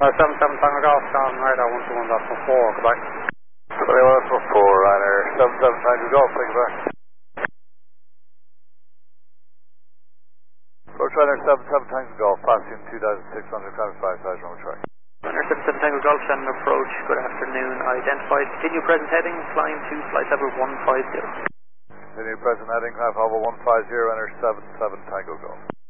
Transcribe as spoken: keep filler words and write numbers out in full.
Uh, seven seven Tango Golf, John Radar one two one dot four, goodbye. twenty-one for four, Ryder, seven seven Tango Golf, take it back. Approach Ryder, seven seven Tango Golf, passing two thousand six hundred, climbing five thousand on the track. Ryder seven seven Tango Golf, send an approach, good afternoon, identified, continue present heading, climb to flight level one five zero. Continue present heading, climb level one five zero, enter seven seven Tango Golf.